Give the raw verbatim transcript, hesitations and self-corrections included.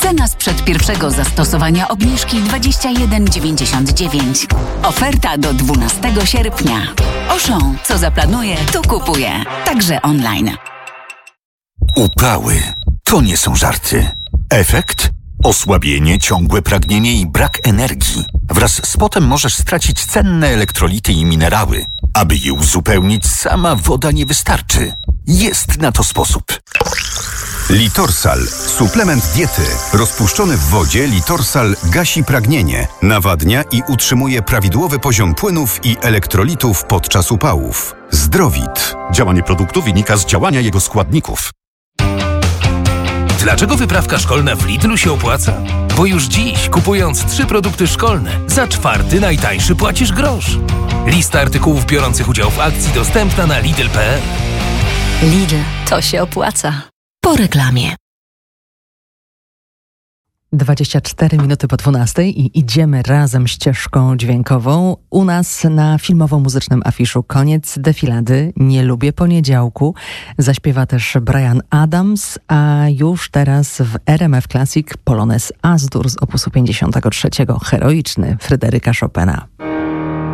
Cena sprzed pierwszego zastosowania obniżki dwadzieścia jeden dziewięćdziesiąt dziewięć. Oferta do dwunastego sierpnia. Auchan, co zaplanuje, to kupuje. Także online. Upały. To nie są żarty. Efekt? Osłabienie, ciągłe pragnienie i brak energii. Wraz z potem możesz stracić cenne elektrolity i minerały. Aby je uzupełnić, sama woda nie wystarczy. Jest na to sposób. Litorsal. Suplement diety. Rozpuszczony w wodzie Litorsal gasi pragnienie, nawadnia i utrzymuje prawidłowy poziom płynów i elektrolitów podczas upałów. Zdrowit. Działanie produktu wynika z działania jego składników. Dlaczego wyprawka szkolna w Lidlu się opłaca? Bo już dziś, kupując trzy produkty szkolne, za czwarty najtańszy płacisz grosz. Lista artykułów biorących udział w akcji dostępna na lidl kropka p l. Lidl, to się opłaca. Po reklamie. dwadzieścia cztery minuty po dwunastej i idziemy razem ścieżką dźwiękową. U nas na filmowo-muzycznym afiszu koniec defilady. Nie lubię poniedziałku. Zaśpiewa też Bryan Adams, a już teraz w R M F Classic Polonez As-Dur z opusu pięćdziesiątego trzeciego. Heroiczny Fryderyka Chopina.